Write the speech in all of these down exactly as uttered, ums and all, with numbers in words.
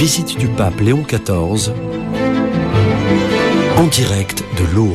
Visite du pape Léon quatorze en direct de Lourdes.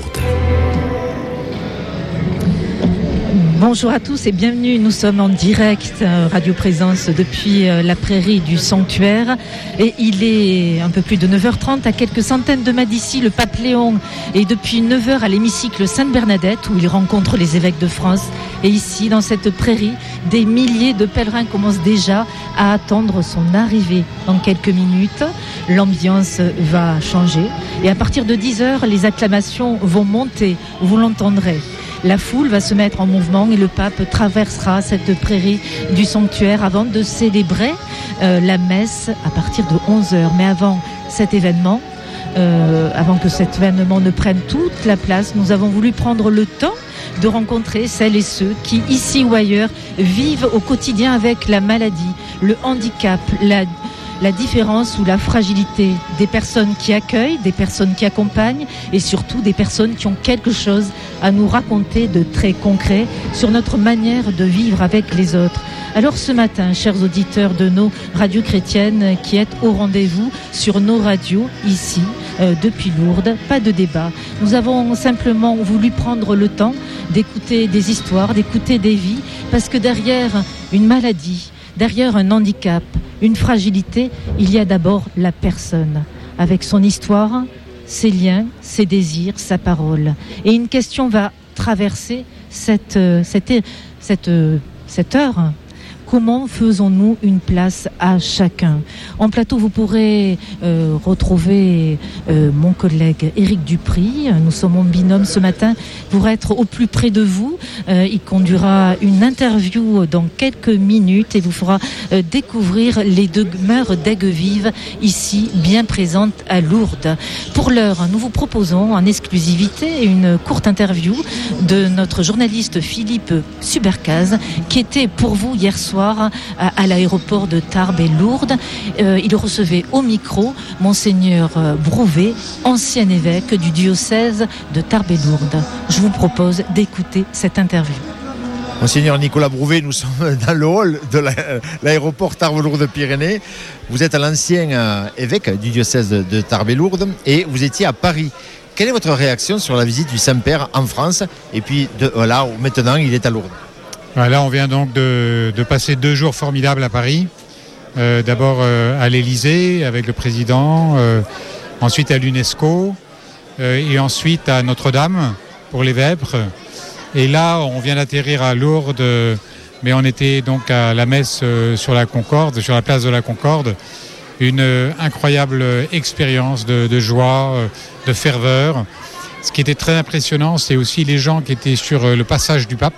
Bonjour à tous et bienvenue, nous sommes en direct euh, Radio Présence depuis euh, la prairie du sanctuaire et il est un peu plus de neuf heures trente à quelques centaines de mètres d'ici. Le pape Léon est depuis neuf heures à l'hémicycle Sainte-Bernadette où il rencontre les évêques de France, et ici dans cette prairie des milliers de pèlerins commencent déjà à attendre son arrivée. Dans quelques minutes l'ambiance va changer et à partir de dix heures les acclamations vont monter, vous l'entendrez. La foule va se mettre en mouvement et le pape traversera cette prairie du sanctuaire avant de célébrer euh, la messe à partir de onze heures. Mais avant cet événement, euh, avant que cet événement ne prenne toute la place, nous avons voulu prendre le temps de rencontrer celles et ceux qui, ici ou ailleurs, vivent au quotidien avec la maladie, le handicap, la la différence ou la fragilité des personnes qui accueillent, des personnes qui accompagnent et surtout des personnes qui ont quelque chose à nous raconter de très concret sur notre manière de vivre avec les autres. Alors ce matin, chers auditeurs de nos radios chrétiennes qui êtes au rendez-vous sur nos radios ici, euh, depuis Lourdes, pas de débat. Nous avons simplement voulu prendre le temps d'écouter des histoires, d'écouter des vies, parce que derrière une maladie, derrière un handicap, une fragilité, il y a d'abord la personne, avec son histoire, ses liens, ses désirs, sa parole. Et une question va traverser cette, cette, cette, cette heure. Comment faisons-nous une place à chacun ? En plateau, vous pourrez euh, retrouver euh, mon collègue Éric Dupry. Nous sommes en binôme ce matin pour être au plus près de vous. Euh, il conduira une interview dans quelques minutes et vous fera euh, découvrir les demeures d'Aigues-Vives ici, bien présentes à Lourdes. Pour l'heure, nous vous proposons en exclusivité une courte interview de notre journaliste Philippe Subercaz qui était pour vous hier soir à, à l'aéroport de Tarbes et Lourdes. Euh, il recevait au micro Monseigneur Brouvet, ancien évêque du diocèse de Tarbes et Lourdes. Je vous propose d'écouter cette interview. Monseigneur Nicolas Brouvet, nous sommes dans le hall de la, l'aéroport Tarbes-Lourdes-Pyrénées. Vous êtes l'ancien euh, évêque du diocèse de, de Tarbes et Lourdes et vous étiez à Paris. Quelle est votre réaction sur la visite du Saint-Père en France et puis de, là où maintenant il est à Lourdes? Là, on vient donc de, de passer deux jours formidables à Paris. Euh, d'abord euh, à l'Élysée avec le président, euh, ensuite à l'UNESCO euh, et ensuite à Notre-Dame pour les Vêpres. Et là, on vient d'atterrir à Lourdes, mais on était donc à la messe euh, sur la Concorde, sur la place de la Concorde. Une euh, incroyable expérience de, de joie, euh, de ferveur. Ce qui était très impressionnant, c'est aussi les gens qui étaient sur euh, le passage du pape.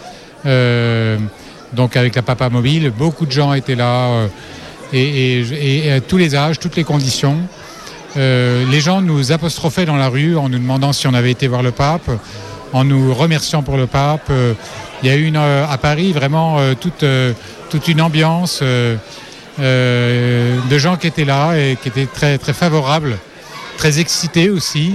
Euh, donc avec la Papa Mobile, beaucoup de gens étaient là euh, et, et, et à tous les âges, toutes les conditions. Euh, les gens nous apostrophaient dans la rue en nous demandant si on avait été voir le pape, en nous remerciant pour le pape. Euh, il y a eu une, euh, à Paris vraiment euh, toute, euh, toute une ambiance euh, euh, de gens qui étaient là et qui étaient très, très favorables, très excités aussi.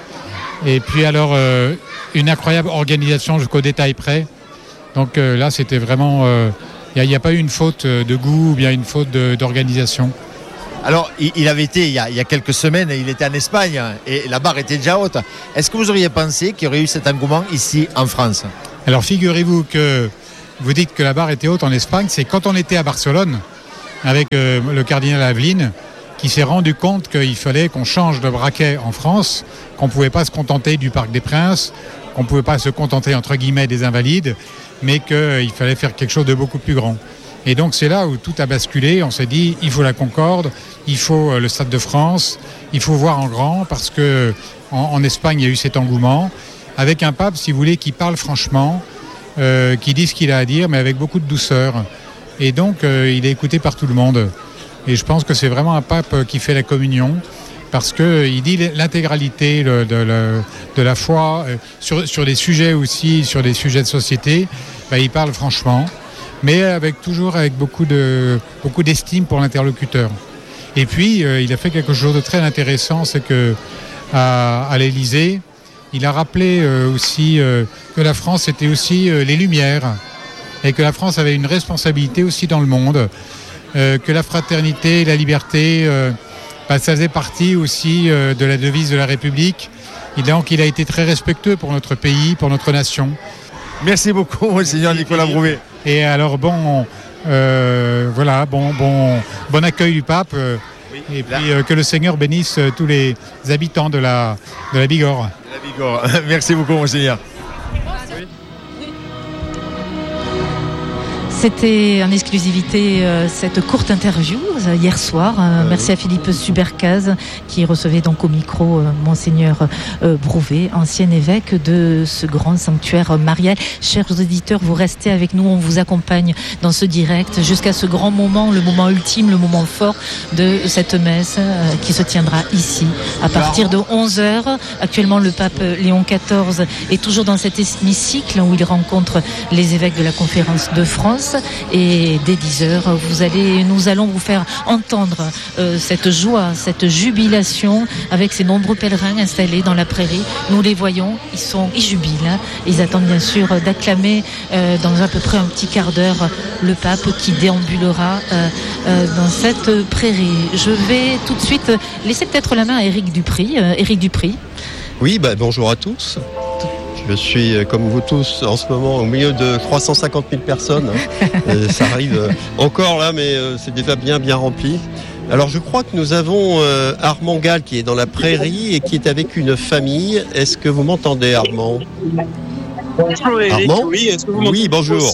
Et puis alors euh, une incroyable organisation jusqu'au détail près. Donc euh, là, c'était vraiment... Il euh, n'y a, a pas eu une faute de goût ou bien une faute de, d'organisation. Alors, il, il avait été, il y, a, il y a quelques semaines, il était en Espagne et la barre était déjà haute. Est-ce que vous auriez pensé qu'il y aurait eu cet engouement ici en France ? Alors, figurez-vous que vous dites que la barre était haute en Espagne. C'est quand on était à Barcelone avec euh, le cardinal Aveline qui s'est rendu compte qu'il fallait qu'on change de braquet en France, qu'on ne pouvait pas se contenter du Parc des Princes, qu'on ne pouvait pas se contenter, entre guillemets, des Invalides, mais qu'il euh, fallait faire quelque chose de beaucoup plus grand. Et donc c'est là où tout a basculé. On s'est dit, il faut la Concorde, il faut euh, le Stade de France, il faut voir en grand, parce que en, en Espagne, il y a eu cet engouement, avec un pape, si vous voulez, qui parle franchement, euh, qui dit ce qu'il a à dire, mais avec beaucoup de douceur. Et donc, euh, il est écouté par tout le monde. Et je pense que c'est vraiment un pape qui fait la communion, parce qu'il dit l'intégralité de, de, de la foi, euh, sur, sur des sujets aussi, sur des sujets de société, bah, il parle franchement, mais avec, toujours avec beaucoup, de, beaucoup d'estime pour l'interlocuteur. Et puis, euh, il a fait quelque chose de très intéressant, c'est qu'à à l'Élysée, il a rappelé euh, aussi euh, que la France était aussi euh, les Lumières, et que la France avait une responsabilité aussi dans le monde, euh, que la fraternité, la liberté... Euh, bah, ça faisait partie aussi euh, de la devise de la République. Et donc il a été très respectueux pour notre pays, pour notre nation. Merci beaucoup, Monseigneur Nicolas Brouvet. Et alors bon, euh, voilà, bon, bon, bon accueil du pape. Euh, oui, et là. Puis euh, que le Seigneur bénisse euh, tous les habitants de la, de la Bigorre. La Bigorre. Merci beaucoup, Monseigneur. C'était en exclusivité euh, cette courte interview euh, hier soir. Euh, euh, merci à Philippe Subercaz qui recevait donc au micro euh, Monseigneur euh, Brouvet, ancien évêque de ce grand sanctuaire marial. Chers auditeurs, vous restez avec nous, on vous accompagne dans ce direct jusqu'à ce grand moment, le moment ultime, le moment fort de cette messe euh, qui se tiendra ici à partir de onze heures. Actuellement, le pape Léon quatorze est toujours dans cet hémicycle où il rencontre les évêques de la Conférence de France. Et dès dix heures, vous allez, nous allons vous faire entendre euh, cette joie, cette jubilation avec ces nombreux pèlerins installés dans la prairie. Nous les voyons, ils sont, ils jubilent. Hein. Ils attendent bien sûr d'acclamer euh, dans à peu près un petit quart d'heure le pape qui déambulera euh, euh, dans cette prairie. Je vais tout de suite laisser peut-être la main à Éric Dupry. Euh, Éric Dupry. Oui, bah, bonjour à tous. Je suis, comme vous tous, en ce moment au milieu de trois cent cinquante mille personnes. euh, ça arrive euh, encore là, mais euh, c'est déjà bien, bien rempli. Alors, je crois que nous avons euh, Armand Gall qui est dans la prairie et qui est avec une famille. Est-ce que vous m'entendez, Armand ? Bonjour Eric, Armand ? oui, est-ce que vous m'entendez ? Oui, bonjour.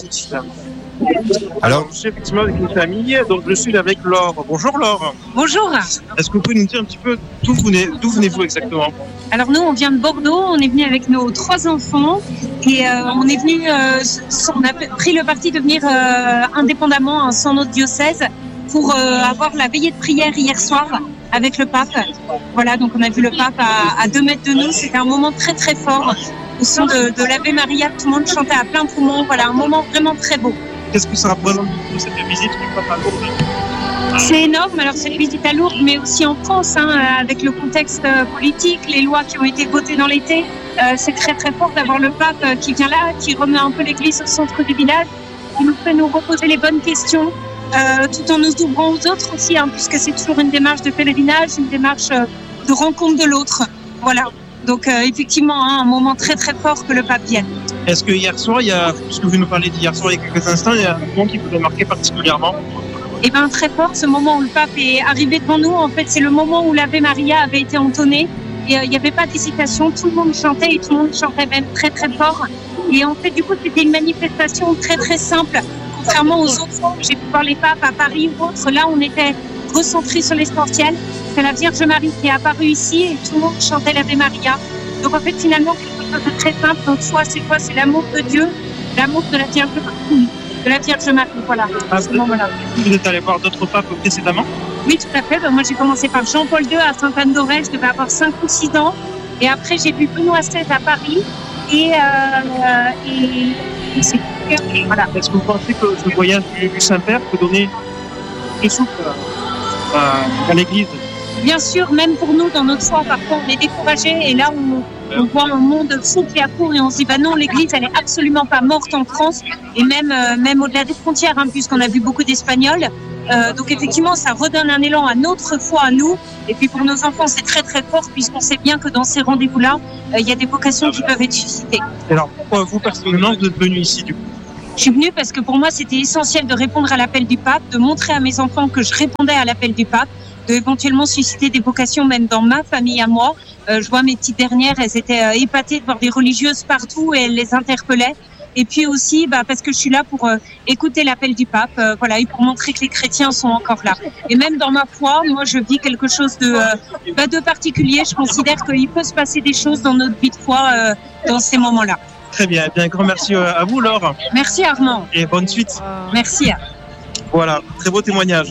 Alors, je suis effectivement avec une famille, donc je suis avec Laure. Bonjour Laure. Bonjour. Est-ce que vous pouvez nous dire un petit peu d'où venez, d'où venez-vous exactement ? Alors nous, on vient de Bordeaux, on est venu avec nos trois enfants et euh, on est venu, euh, on a pris le parti de venir euh, indépendamment sans notre diocèse pour euh, avoir la veillée de prière hier soir avec le pape. Voilà, donc on a vu le pape à, à deux mètres de nous, c'était un moment très très fort. Au son de, de l'Ave Maria, tout le monde chantait à plein poumon, voilà, un moment vraiment très beau. Qu'est-ce que ça représente pour cette visite du pape à Lourdes ? C'est énorme, alors c'est une visite à Lourdes, mais aussi en France, hein, avec le contexte politique, les lois qui ont été votées dans l'été. Euh, c'est très très fort d'avoir le pape qui vient là, qui remet un peu l'église au centre du village, qui nous fait nous reposer les bonnes questions, euh, tout en nous ouvrant aux autres aussi, hein, puisque c'est toujours une démarche de pèlerinage, une démarche de rencontre de l'autre. Voilà. Donc euh, effectivement, hein, un moment très très fort que le pape vienne. Est-ce que hier soir, il y a, puisque vous nous parlez d'hier soir il y a quelques instants, il y a un moment qui vous a marqué particulièrement ? Eh bien très fort, ce moment où le pape est arrivé devant nous, en fait c'est le moment où l'Ave Maria avait été entonnée et euh, il n'y avait pas d'hésitation, tout le monde chantait et tout le monde chantait même très très fort. Et en fait du coup c'était une manifestation très très simple, contrairement aux autres fois où j'ai pu voir les papes à Paris ou autres, là on était recentré sur l'essentiel. C'est la Vierge Marie qui est apparue ici et tout le monde chantait l'Ave Maria. Donc en fait finalement quelque chose de très simple, notre foi c'est quoi ? C'est l'amour de Dieu, l'amour de la Vierge Marie. De la Vierge Marie, voilà, à ce moment-là. Vous êtes allé voir d'autres papes précédemment ? Oui, tout à fait. Ben, moi, j'ai commencé par Jean-Paul deux à Sainte-Anne-d'Auray, je devais avoir cinq ou six ans. Et après, j'ai vu Benoît seize à Paris. Et, euh, et, et c'est et voilà. Est-ce que vous pensez que ce voyage du, du Saint-Père peut donner des souffle à, à l'Église ? Bien sûr, même pour nous, dans notre foi, parfois, on est découragés. Et là, on, on voit un monde fou qui accourt et on se dit, bah non, l'Église, elle est absolument pas morte en France. Et même, euh, même au-delà des frontières, hein, puisqu'on a vu beaucoup d'Espagnols. Euh, donc, effectivement, ça redonne un élan à notre foi, à nous. Et puis, pour nos enfants, c'est très, très fort, puisqu'on sait bien que dans ces rendez-vous-là, il euh, y a des vocations qui peuvent être suscitées. Alors, pourquoi vous, personnellement, vous êtes venu ici, du coup ? Je suis venue parce que pour moi, c'était essentiel de répondre à l'appel du pape, de montrer à mes enfants que je répondais à l'appel du pape, de éventuellement susciter des vocations même dans ma famille à moi. Euh, je vois mes petites dernières, elles étaient euh, épatées de voir des religieuses partout et elles les interpellaient. Et puis aussi, bah, parce que je suis là pour euh, écouter l'appel du pape, euh, voilà, et pour montrer que les chrétiens sont encore là. Et même dans ma foi, moi, je vis quelque chose de, euh, bah, de particulier. Je considère qu'il peut se passer des choses dans notre vie de foi euh, dans ces moments-là. Très bien, bien, un grand merci à vous, Laure. Merci Armand. Et bonne suite. Merci. Voilà, très beau témoignage.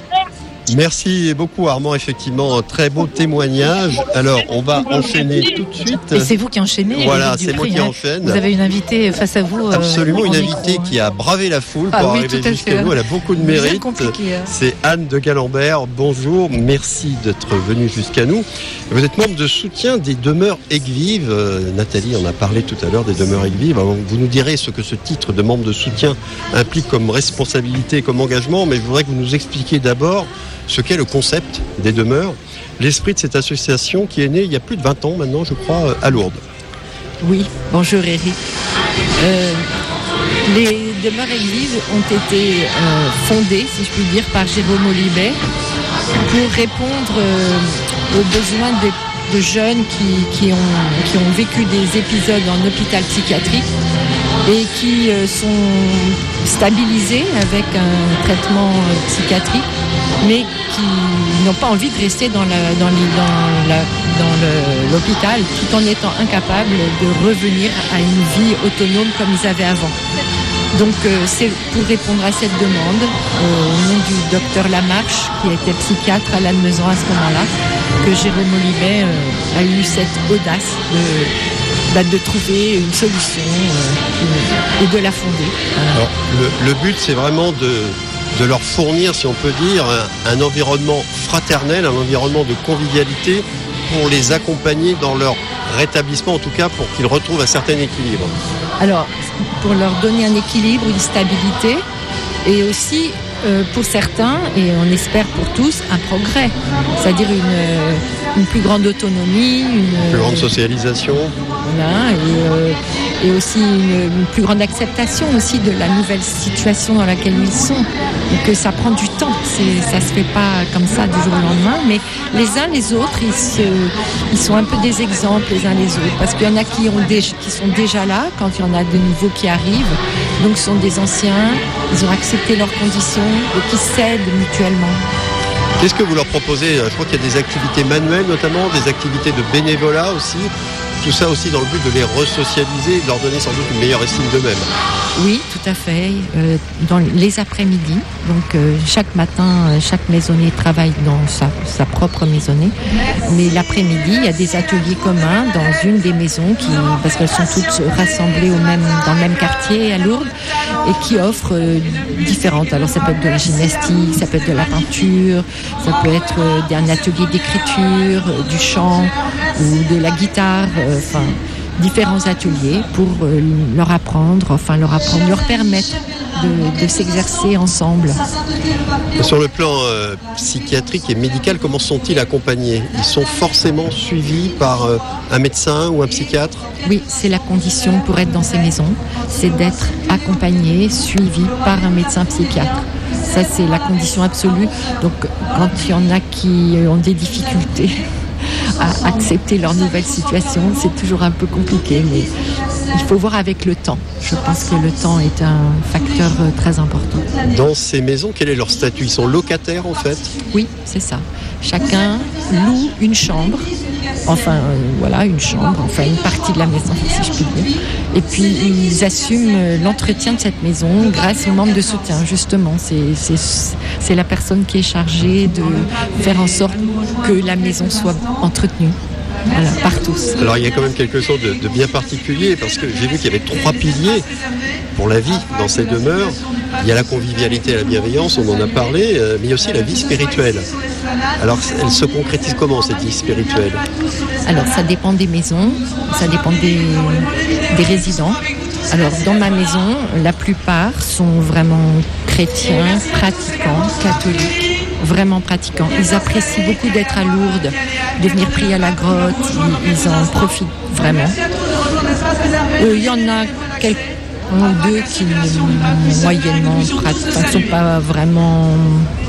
Merci beaucoup Armand, effectivement, très beau témoignage. Alors, on va enchaîner tout de suite. Et c'est vous qui enchaînez. Voilà, c'est Dupry, moi qui hein. enchaîne. Vous avez une invitée face à vous. Absolument, euh, une micro, invitée hein. qui a bravé la foule ah, pour oui, arriver jusqu'à fait. nous. Elle a beaucoup de mérite. Hein. C'est Anne de Galambert. Bonjour, merci d'être venue jusqu'à nous. Vous êtes membre de soutien des demeures Aigues-Vives. Euh, Nathalie en a parlé tout à l'heure des demeures Aigues-Vives. Alors, vous nous direz ce que ce titre de membre de soutien implique comme responsabilité, comme engagement, mais je voudrais que vous nous expliquiez d'abord ce qu'est le concept des demeures. l'esprit de cette association qui est née il y a plus de vingt ans maintenant, je crois, à Lourdes. Oui, bonjour Eric. Euh, les demeures églises ont été euh, fondées, si je puis dire, par Jérôme Olibet pour répondre euh, aux besoins des de jeunes qui, qui, ont, qui ont vécu des épisodes en hôpital psychiatrique et qui euh, sont stabilisés avec un traitement euh, psychiatrique, mais qui n'ont pas envie de rester dans, la, dans, les, dans, la, dans le, l'hôpital tout en étant incapables de revenir à une vie autonome comme ils avaient avant. Donc euh, c'est pour répondre à cette demande, euh, au nom du docteur Lamarche, qui était psychiatre à Lannemezan à ce moment-là, que Jérôme Olibet euh, a eu cette audace de, bah, de trouver une solution euh, et de la fonder. Voilà. Alors, le, le but, c'est vraiment de, de leur fournir, si on peut dire, un, un environnement fraternel, un environnement de convivialité pour les accompagner dans leur rétablissement, en tout cas pour qu'ils retrouvent un certain équilibre. Alors, pour leur donner un équilibre, une stabilité, et aussi euh, pour certains, et on espère pour tous, un progrès, c'est-à-dire une, euh, une plus grande autonomie, une plus grande socialisation. Voilà, et, euh, et aussi une, une plus grande acceptation aussi de la nouvelle situation dans laquelle ils sont. Et que ça prend du temps, c'est, ça se fait pas comme ça du jour au lendemain, mais les uns les autres, ils, se, ils sont un peu des exemples les uns les autres, parce qu'il y en a qui, ont déjà, qui sont déjà là, quand il y en a de nouveaux qui arrivent, donc ce sont des anciens, ils ont accepté leurs conditions et qui s'aident mutuellement. Qu'est-ce que vous leur proposez ? Je crois qu'il y a des activités manuelles notamment, des activités de bénévolat aussi. Tout ça aussi dans le but de les resocialiser et de leur donner sans doute une meilleure estime d'eux-mêmes. Oui, tout à fait. Euh, dans les après-midi, donc euh, chaque matin, chaque maisonnée travaille dans sa, sa propre maisonnée. Mais l'après-midi, il y a des ateliers communs dans une des maisons, qui, parce qu'elles sont toutes rassemblées au même, dans le même quartier à Lourdes, et qui offrent euh, différentes. Alors ça peut être de la gymnastique, ça peut être de la peinture, ça peut être euh, un atelier d'écriture, euh, du chant ou de la guitare. Euh, Enfin, différents ateliers pour euh, leur apprendre, enfin leur apprendre, leur permettre de, de s'exercer ensemble. Sur le plan euh, psychiatrique et médical, comment sont-ils accompagnés ? Ils sont forcément suivis par euh, un médecin ou un psychiatre ? Oui, c'est la condition pour être dans ces maisons, c'est d'être accompagné, suivi par un médecin psychiatre. Ça, c'est la condition absolue. Donc, quand il y en a qui ont des difficultés à accepter leur nouvelle situation, c'est toujours un peu compliqué, mais il faut voir avec le temps. Je pense que le temps est un facteur très important. Dans ces maisons, quel est leur statut ? Ils sont locataires en fait ? Oui, c'est ça. Chacun loue une chambre, enfin euh, voilà, une chambre, enfin une partie de la maison, si je puis dire. Et puis ils assument l'entretien de cette maison grâce aux membres de soutien, justement. C'est, c'est, c'est la personne qui est chargée de faire en sorte que la maison soit entretenue. Voilà, par tous. Alors il y a quand même quelque chose de, de bien particulier, parce que j'ai vu qu'il y avait trois piliers pour la vie dans ces demeures. Il y a la convivialité et la bienveillance, on en a parlé, euh, mais il y a aussi la vie spirituelle. Alors elle se concrétise comment, cette vie spirituelle ? Alors ça dépend des maisons, ça dépend des, des résidents. Alors dans ma maison, la plupart sont vraiment chrétiens, pratiquants, catholiques, vraiment pratiquants. Ils apprécient beaucoup d'être à Lourdes, de venir prier à la grotte, ils, ils en profitent vraiment. Euh, il y en a quelques ou deux qui moyennement pratiquent, ne sont pas vraiment